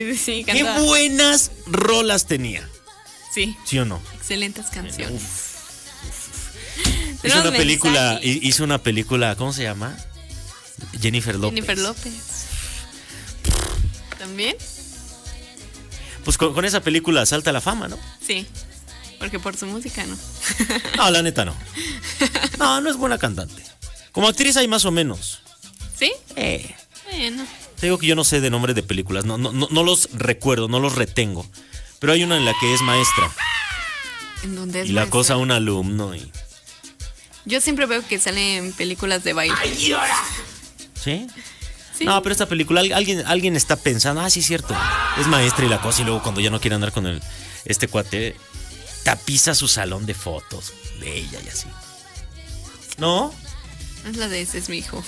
Sí, Qué cantaba. buenas rolas tenía. Sí, ¿Sí o no? excelentes canciones. Hizo Tenemos hizo una película, ¿cómo se llama? Jennifer López. Jennifer López. ¿También? Pues con esa película salta a la fama, ¿no? Sí, porque por su música no. No, la neta no. No es buena cantante. Como actriz hay más o menos. ¿Sí? Bueno. Te digo que yo no sé de nombre de películas, no los recuerdo, no los retengo. Pero hay una en la que es maestra. ¿En dónde es Y la maestra? cosa a un alumno y... Yo siempre veo que sale en películas de baile. ¿Sí? Sí. No, pero esta película, alguien está pensando, sí es cierto, es maestra y la cosa, y luego cuando ya no quiere andar con este cuate, tapiza su salón de fotos de ella y así. ¿No? Es la de Ese es mi hijo.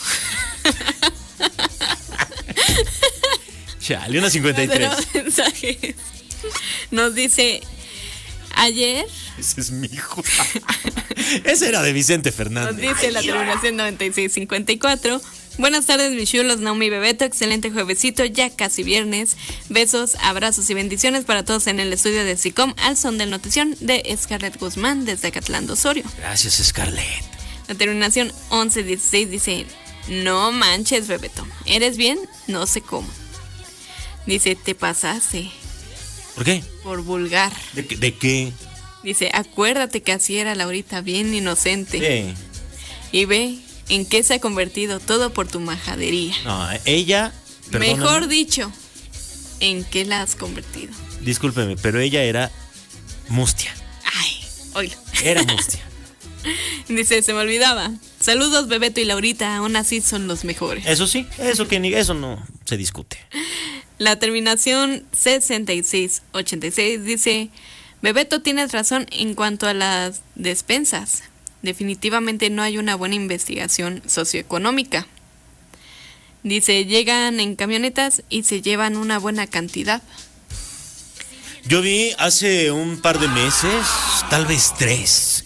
Chale, una 53. Tenemos mensajes. Nos dice, ayer, Ese es mi hijo. Ese era de Vicente nos Fernández. dice la terminación 9654. Buenas tardes, mis chulos, Naomi y Bebeto. Excelente juevesito, ya casi viernes. Besos, abrazos y bendiciones para todos en el estudio de SICOM al son del notición de Scarlett Guzmán desde Acatlán de Osorio. Gracias, Scarlett. La terminación 1116 dice, no manches, Bebeto, ¿eres bien? No sé cómo. Dice, te pasaste ¿Por qué? por vulgar. ¿De qué? Dice, acuérdate que así era Laurita, bien inocente. Sí. Y ve en qué se ha convertido todo por tu majadería. No, ella... perdóname, Mejor dicho, ¿en qué la has convertido? discúlpeme, pero ella era mustia. Ay, oílo. Era mustia. Dice, se me olvidaba. Saludos, Bebeto y Laurita, aún así son los mejores. Eso sí, eso no se discute. La terminación 6686 dice, Bebeto, tienes razón en cuanto a las despensas. Definitivamente no hay una buena investigación socioeconómica. Dice, llegan en camionetas y se llevan una buena cantidad. Yo vi hace un par de meses, tal vez 3.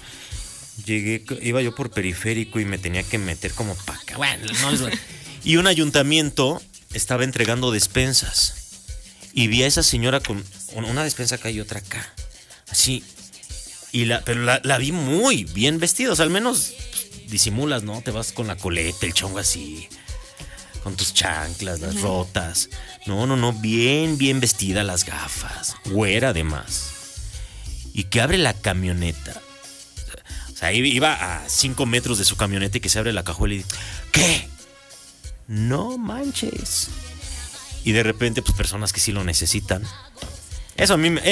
Iba yo por periférico y me tenía que meter como para acá. Bueno, y un ayuntamiento estaba entregando despensas. Y vi a esa señora con una despensa acá y otra acá. Así. Pero la vi muy bien vestida. O sea, al menos disimulas, ¿no? Te vas con la coleta, el chongo así. Con tus chanclas, las rotas. No. Bien vestida, las gafas. Güera además. Y que abre la camioneta. O sea, iba a 5 metros de su camioneta y que se abre la cajuela y dice, ¿qué? No manches. Y de repente, pues personas que sí lo necesitan. Eso a mí me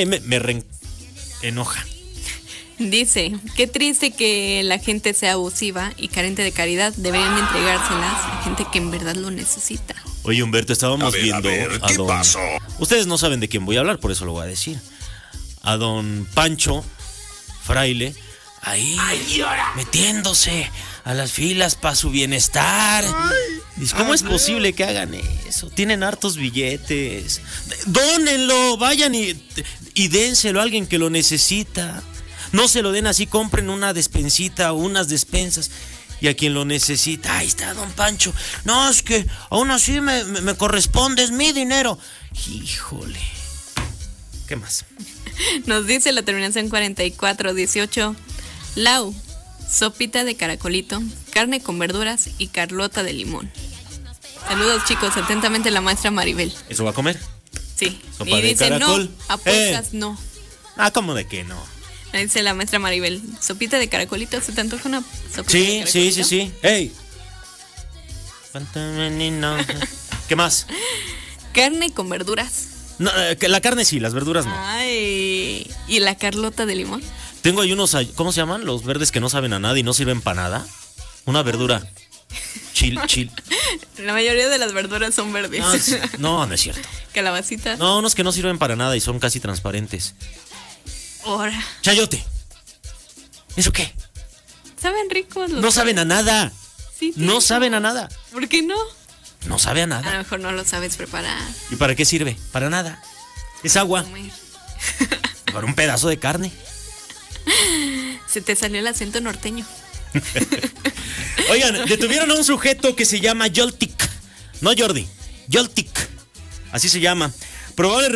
enoja. Dice, qué triste que la gente sea abusiva y carente de caridad. Deberían entregárselas a gente que en verdad lo necesita. Oye, Humberto, estábamos viendo a ¿qué don... pasó? Ustedes no saben de quién voy a hablar, por eso lo voy a decir. A don Pancho Fraile, ahí metiéndose a las filas para su bienestar. Dice, ¿cómo es posible que hagan eso? Tienen hartos billetes. Dónenlo, vayan y dénselo a alguien que lo necesita. No se lo den así, compren una despensita o unas despensas. Y a quien lo necesita, ahí está don Pancho. No, es que aún así me corresponde, es mi dinero. Híjole. ¿Qué más? Nos dice la terminación 4418, Lau, sopita de caracolito, carne con verduras y carlota de limón. Saludos, chicos, atentamente la maestra Maribel. ¿Eso va a comer? Sí. Sopa Y de dice, caracol. no, apuestas no. ¿Cómo de qué no? Dice la maestra Maribel, sopita de caracolito, ¿se te antoja una sopita de caracolito? Sí. ¡Ey! ¿Qué más? Carne con verduras. No, la carne sí, las verduras no. Ay, ¿y la carlota de limón? Tengo ahí unos, ¿cómo se llaman? Los verdes que no saben a nada y no sirven para nada. Una verdura. Chill. La mayoría de las verduras son verdes. No es cierto. Calabacita. No, unos que no sirven para nada y son casi transparentes. Ahora. Chayote. ¿Eso qué? ¿Saben ricos los No saben a nada. Sí, No saben a nada. ¿Por qué no? No sabe a A lo nada. mejor no lo sabes preparar. ¿Y para qué sirve? Para nada. Es agua. Comer. Para un pedazo de carne. Se te salió el acento norteño. Oigan, detuvieron a un sujeto que se llama Yoltik. No Jordi, Yoltik. Así se llama. Probable